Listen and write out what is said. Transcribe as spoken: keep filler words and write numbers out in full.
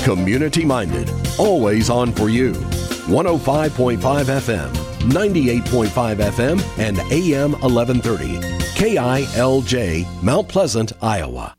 Community-minded, always on for you. one oh five point five F M, ninety-eight point five F M, and A M eleven thirty. K I L J, Mount Pleasant, Iowa.